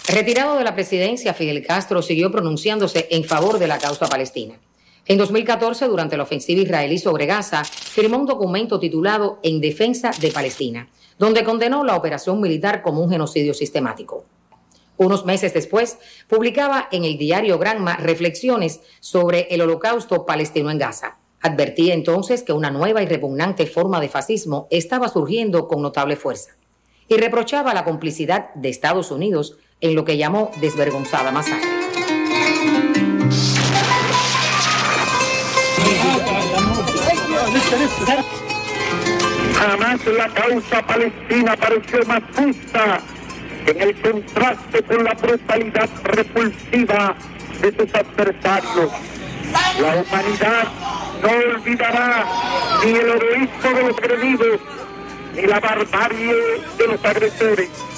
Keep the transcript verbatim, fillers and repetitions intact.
Retirado de la presidencia, Fidel Castro siguió pronunciándose en favor de la causa palestina. En dos mil catorce, durante la ofensiva israelí sobre Gaza, firmó un documento titulado En defensa de Palestina, donde condenó la operación militar como un genocidio sistemático. Unos meses después, publicaba en el diario Granma reflexiones sobre el holocausto palestino en Gaza. Advertía entonces que una nueva y repugnante forma de fascismo estaba surgiendo con notable fuerza y reprochaba la complicidad de Estados Unidos en lo que llamó desvergonzada masacre. Jamás la causa palestina pareció más justa en el contraste con la brutalidad repulsiva de sus adversarios. La humanidad no olvidará ni el heroísmo de los enemigos, ni la barbarie de los agresores.